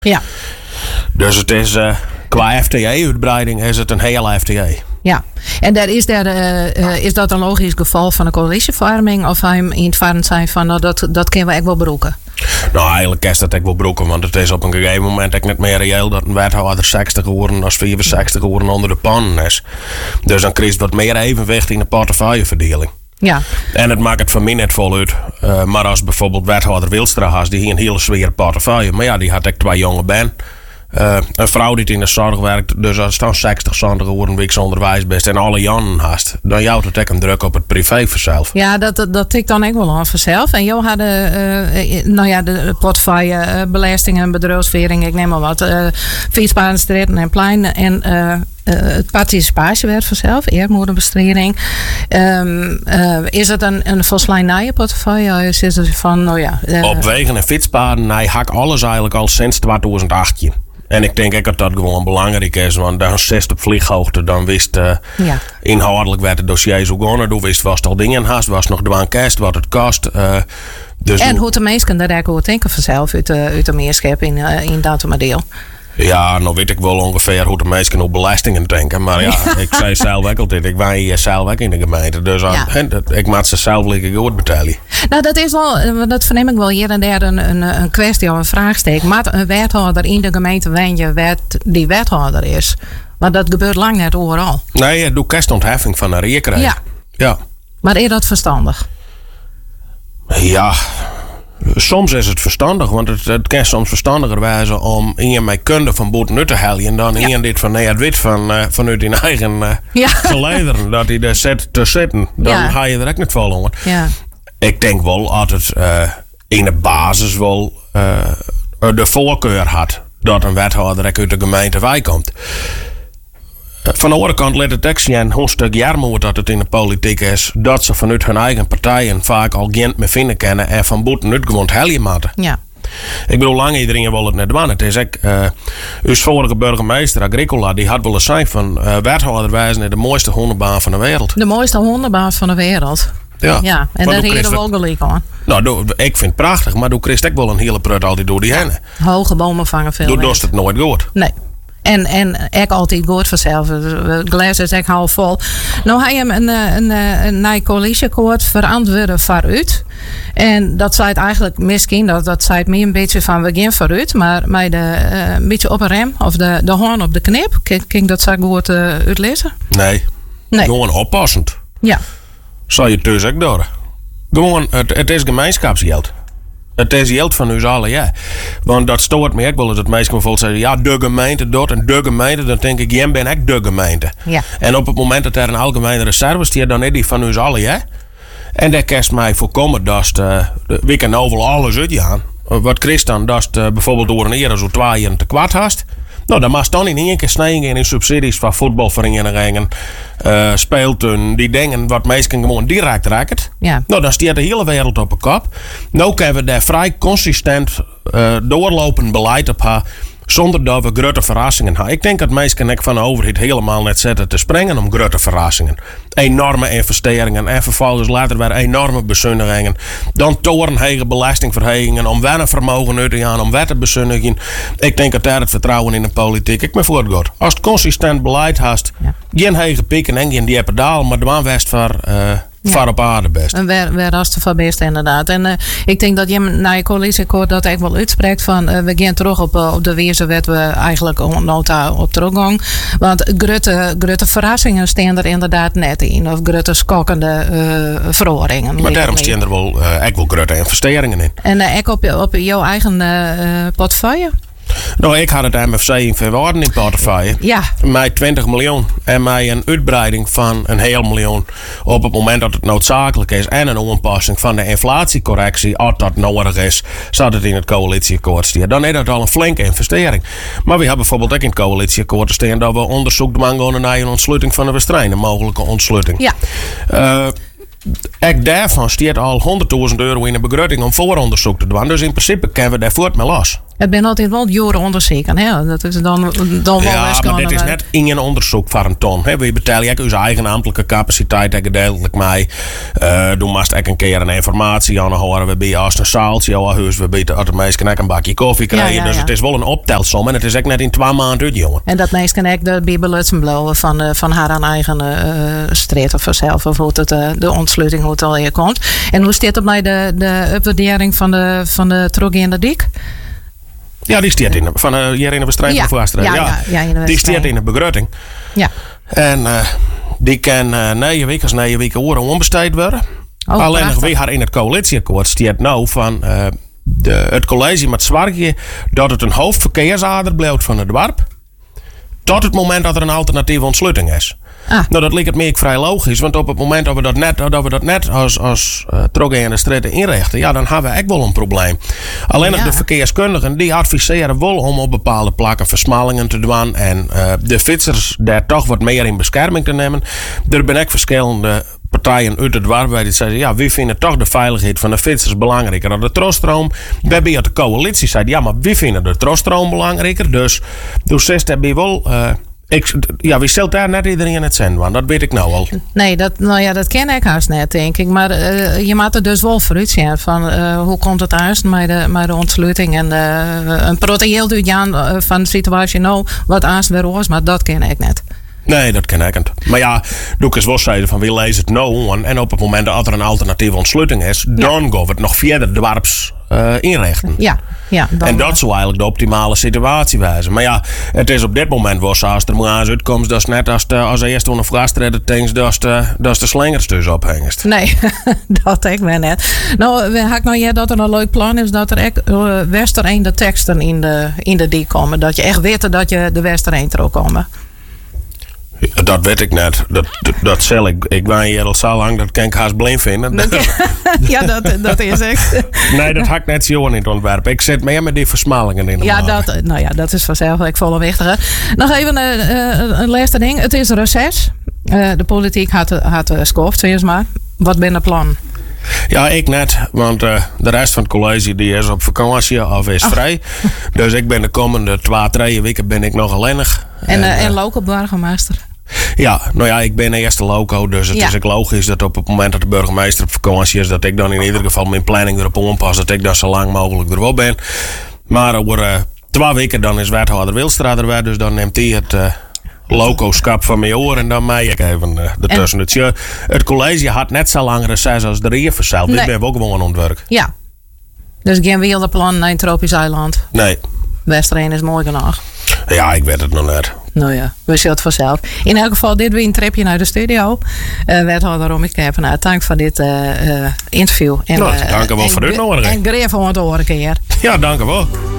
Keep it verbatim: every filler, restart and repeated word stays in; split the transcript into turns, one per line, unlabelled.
Ja.
Dus het is uh, qua F T E-uitbreiding is het een hele F T E.
Ja, en daar is, daar, uh, uh, is dat een logisch geval van een coalitievorming? Of hij in het varen zijn van nou, dat, dat kunnen we echt wel broeken?
Nou, eigenlijk is dat ik wel broeken, want het is op een gegeven moment echt niet meer reëel dat een wethouder zestig geworden als vierenzestig geworden onder de pannen is. Dus dan krijg je wat meer evenwicht in de portefeuilleverdeling.
Ja.
En het maakt het voor mij net voluit. Uh, maar als bijvoorbeeld wethouder Wilstra has, die hier een hele zware portefeuille. Maar ja, die had ik twee jonge ben. Uh, een vrouw die in de zorg werkt, dus als het dan zestig, zeventig geworden weeks onderwijs best en alle jannen haast, dan jouwt het ook een druk op het privé vanzelf.
Ja, dat, dat, dat tikt dan ook wel aan vanzelf. En jou hadden, uh, nou ja, de portefeuille, uh, belastingen, bedrijfsvering, ik neem maar wat, uh, fietspaden, streten en pleinen en uh, Uh, het participatiewet vanzelf, eermoedebestrijding. Um, uh, is het een, een volslijn portefeuille? Is het van, nou ja... Uh,
Op wegen en fietspaden, hij hak alles eigenlijk al sinds tweeduizend achttien. En ik denk ook dat dat gewoon belangrijk is, want dan zit op vlieghoogte, dan wist uh,
ja.
inhoudelijk werd het dossier zo begonnen. Toen wist wat al dingen haast, was nog de kast, wat het kost. Uh, dus
en
doe...
hoe de mensen daar ook over denken vanzelf uit de, uit de meerschap in, uh, in dat deel.
Ja, nou weet ik wel ongeveer hoe de mensen op belastingen denken. Maar ja, ik zei zelf ook altijd. Ik woon hier zelf ook in de gemeente. Dus aan,
ja.
he, dat, ik maak ze zelf lekker goed betalen.
Nou, dat is wel, dat verneem ik wel hier en daar een, een, een kwestie of een vraagsteek. Maat een wethouder in de gemeente Wenje wet, die wethouder is? Maar dat gebeurt lang net overal.
Nee, je doet kerstontheffing van een rekening.
Ja.
ja.
Maar is dat verstandig?
Ja... Soms is het verstandig, want het, het kan soms verstandiger wijzen om iemand met kunde van boeten uit te halen dan ja. iemand dit van nee, het wit van, uh, vanuit je eigen uh,
ja.
gelederen, dat hij er zit te zitten. Dan
ja.
ga je er ook niet vol onder.
Ja.
Ik denk wel dat het uh, in de basis wel uh, de voorkeur had dat een wethouder uit de gemeente wij komt. Van de andere kant let het ook zien hoe een stuk jammer dat het in de politiek is dat ze vanuit hun eigen partijen vaak al geen meer vinden kennen en van boeten uit gewoon heljen maken.
Ja.
Ik bedoel, lang iedereen wil het net doen. Het is ook, uh, uw vorige burgemeester Agricola, die had wel eens zijn van uh, wethouder wijzen de mooiste hondenbaan van de wereld.
De mooiste hondenbaan van de wereld.
Ja,
ja en daar hier wel gelijk aan.
Nou, doe, ik vind het prachtig, maar doe Christ ook wel een hele prut altijd door die hennen.
Hoge bomen vangen veel.
Doe doet het nooit goed.
Nee. En, en ik altijd goed vanzelf. Het glas is echt half vol. Nou hij hem een, een, een, een coalitieakkoord verantwoorden vooruit. En dat zei het eigenlijk misschien, dat, dat zei het meer een beetje van we gaan vooruit. Maar met de, uh, een beetje op een rem of de, de hoorn op de knip. Kan ik dat zo goed uh, uitlezen?
Nee.
nee.
Gewoon oppassend.
Ja.
Zal je dus ook door. Gewoon, het, het is gemeenschapsgeld. Het is geld van ons allen, ja. Want dat stoort me ook wel eens dat mensen bijvoorbeeld zeggen... ja, de gemeente doet en de gemeente... dan denk ik, jij bent ook de gemeente.
Ja.
En op het moment dat er een algemene reserve is... dan is die van ons allen, ja. En daar kerst mij voorkomen dat uh, we kunnen overal alles uitgaan. Wat Christ dan, dat uh, bijvoorbeeld door een eer zo twee jaar te kwart hast... nou, dan mag dan in één keer snijden in subsidies van voetbalverenigingen, uh, speeltuin, die dingen wat mensen gewoon direct raken.
Ja.
Nou, dan staat de hele wereld op een kop. Nou kunnen we daar vrij consistent uh, doorlopend beleid op hebben, zonder dat we grote verrassingen hebben. Ik denk dat mensen van de overheid helemaal net zetten te springen om grote verrassingen. Enorme investeringen en vervolgens later weer enorme bezuinigingen. Dan torenhoge belastingverhogingen om wennenvermogen uit te gaan, om wetten bezuinigen. Ik denk dat daar het vertrouwen in de politiek ik me voortgaat. Als het consistent beleid hast, ja. geen hege pieken en geen diepe daal, maar de manwest voor... Uh, Ja. Var op aarde best.
En waar, waar als van best inderdaad. En uh, ik denk dat je naar je coalitieakkoord dat echt wel uitspreekt van uh, we gaan terug op, uh, op de wijze wat we eigenlijk nota op teruggaan. Want grote, grote verrassingen staan er inderdaad net in. Of grote schokkende uh, verhoringen.
Maar daarom staan er wel uh, echt wel grote investeringen in.
En uh, ik op, op jouw eigen uh, portefeuille?
Nou, ik had het M F C in Verwaarden in portefeuille.
Ja.
Met twintig miljoen. En met een uitbreiding van een heel miljoen. Op het moment dat het noodzakelijk is. En een aanpassing van de inflatiecorrectie. Als dat nodig is. Zat het in het coalitieakkoord staan. Dan is dat al een flinke investering. Maar we hebben bijvoorbeeld ook in het coalitieakkoord staan. Dat we onderzoek doen naar een ontsluiting van de wedstrijd. Een mogelijke ontsluiting.
Ja.
Uh, Ook daarvan stiert al honderdduizend euro in de begroting om vooronderzoek te doen. Dus in principe kunnen we daar voort mee los.
Het ben altijd wel jaren onderzoeken. Hè? Dat is dan, dan wel
ja, maar dit is net in een onderzoek van een ton. Hè? We betalen ook onze eigen ambtelijke capaciteit gedeeltelijk mee. Uh, Doe maar ook een keer een informatie aan horen. We bij als een zaaltje al huis. We bieden het meestal een bakje koffie krijgen. Ja, ja, ja. Dus het is wel een optelsom. En het is ook net in twee maanden uit, jongen.
En dat meestal ook de bibelutsenblauwe van, uh, van haar aan eigen uh, street of vanzelf. Of hoe het, uh, de ontsluiting hoe het al hier komt. En hoe staat het bij de, de upwaardering van de, van de Trogge in de Dik?
Ja, die staat in de, van uh, hier in de bestrijding
ja,
of Waastrijd.
Ja, ja, ja, ja, in
die staat in de begroting.
Ja.
En uh, die kan uh, negen weken als negen weken oren onbesteed worden. Oh, alleen nog weer haar in het coalitieakkoord staat nou van uh, de, het college met zorgen dat het een hoofdverkeersader blijft van het dorp. Tot het moment dat er een alternatieve ontsluiting is. Ah. Nou, dat lijkt me vrij logisch. Want op het moment dat we dat net, dat we dat net als, als uh, Trogge en de Streeten inrichten, ja, dan hebben we echt wel een probleem. Alleen nog ja. de verkeerskundigen, die adviseren wel om op bepaalde plakken versmallingen te doen. En uh, de fietsers daar toch wat meer in bescherming te nemen. Er zijn ook verschillende partijen uit het dorp die zeggen, ja, wie vinden toch de veiligheid van de fietsers belangrijker dan de troststroom? Ja. Daarbij had de coalitie zei, ja, maar wie vinden de troststroom belangrijker? Dus, dus zegt daarbij wel. Uh, Ik, ja, wie stelt daar net iedereen het zijn, want dat weet ik nou al.
Nee, dat, nou ja, dat ken ik haast net, denk ik. Maar uh, je moet er dus wel vooruit zien van uh, hoe komt het juist met de, met de ontsluiting en uh, een protocol doet Jan uh, van de situatie nou wat aast weer was, maar dat ken ik net.
Nee, dat ken ik niet. Maar ja, doe eens wel zeiden van wie leest het nou en op het moment dat er een alternatieve ontsluiting is, ja. dan gaan we het nog verder dorps uh, inrichten.
Ja, ja.
En dat zou eigenlijk de optimale situatie wijzen. Maar ja, het is op dit moment wel zo als er maar uitkomt, dat is net als de, als de eerste een vraagstredder denkt, dat is de, dat is de slingers dus ophengst.
Nee, dat denk ik net. Nou, we haak nou ja dat er een leuk plan is dat er echt uh, Westereen de teksten in de, in de die komen. Dat je echt weet dat je de Westereen er ook komen.
Ja, dat weet ik net. Dat, dat, dat zal ik. Ik ben hier al zo lang, dat kan ik haast blind vinden.
Ja, dat, dat is echt.
Nee, dat hakt net zo in het ontwerp. Ik zit meer met die versmallingen in de
Ja, dat, nou ja, dat is vanzelf. Ik volle wichtige. Nog even uh, uh, een laatste ding. Het is reces. Uh, de politiek had, had uh, scoft, zeg maar. Wat ben de plan?
Ja, ik net. Want uh, de rest van het college die is op vakantie of is oh. vrij. Dus ik ben de komende twee, drie weken ben ik nog alleenig.
En, uh, en, en local burgemeester?
Ja, nou ja, ik ben de eerste loco, dus het ja. is ook logisch dat op het moment dat de burgemeester op vakantie is, dat ik dan in ieder geval mijn planning erop onpas, dat ik daar zo lang mogelijk er wel ben. Maar over uh, twee weken dan is wethouder Wilstra er weer, dus dan neemt hij het uh, loco-schap van mijn oor en dan mij ik even uh, ertussen. Het, uh, het college had net zo lang reces als de Rier verzeild. Nee. Dit ben we ook gewoon aan het werk.
Ja, dus geen wilde plan naar een tropisch eiland?
Nee.
Westereen is mooi genoeg.
Ja, ik weet het nog net.
Nou ja, we zien het vanzelf. In elk geval, dit weer een tripje naar de studio. Uh, wethouder Romy Kepenaar, dank voor dit uh, uh, interview. En,
nou, dank u wel
uh,
voor de uitnodiging.
En greef om het horen keer.
Ja, dank u wel.